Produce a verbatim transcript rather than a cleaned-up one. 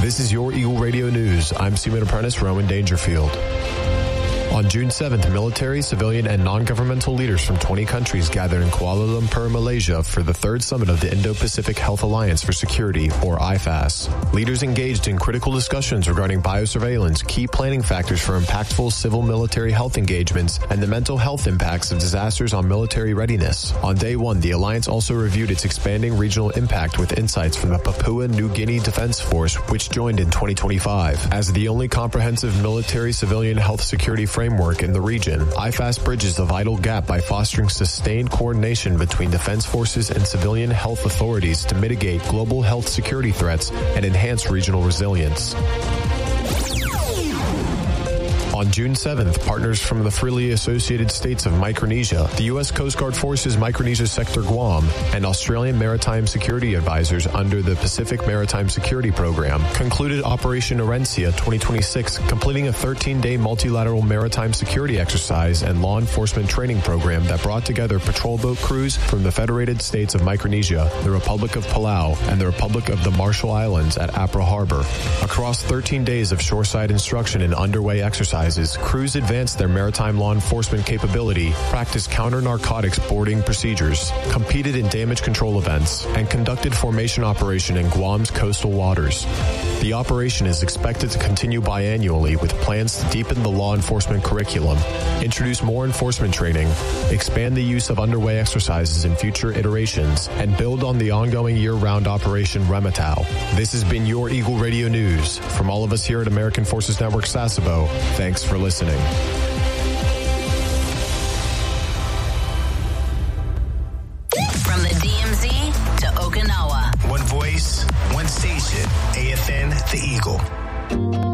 This is your Eagle Radio News. I'm Seaman Apprentice Rowan Dangerfield. On June seventh, military, civilian, and non-governmental leaders from twenty countries gathered in Kuala Lumpur, Malaysia for the third summit of the Indo-Pacific Health Alliance for Security, or I F A S. Leaders engaged in critical discussions regarding biosurveillance, key planning factors for impactful civil-military health engagements, and the mental health impacts of disasters on military readiness. On day one, the alliance also reviewed its expanding regional impact with insights from the Papua New Guinea Defense Force, which joined in twenty twenty-five. As the only comprehensive military-civilian health security framework framework in the region, I F A S bridges the vital gap by fostering sustained coordination between defense forces and civilian health authorities to mitigate global health security threats and enhance regional resilience. On June seventh, partners from the freely associated states of Micronesia, the U S Coast Guard Forces Micronesia Sector Guam, and Australian Maritime Security Advisors under the Pacific Maritime Security Program concluded Operation Orencia twenty twenty-six, completing a thirteen-day multilateral maritime security exercise and law enforcement training program that brought together patrol boat crews from the Federated States of Micronesia, the Republic of Palau, and the Republic of the Marshall Islands at Apra Harbor. Across thirteen days of shoreside instruction and underway exercises, crews advanced their maritime law enforcement capability, practiced counter-narcotics boarding procedures, competed in damage control events, and conducted formation operation in Guam's coastal waters. The operation is expected to continue biannually with plans to deepen the law enforcement curriculum, introduce more enforcement training, expand the use of underway exercises in future iterations, and build on the ongoing year-round Operation Rematau. This has been your Eagle Radio News. From all of us here at American Forces Network Sasebo, thanks for listening. From the D M Z to Okinawa. One voice, one station. A F N, The Eagle.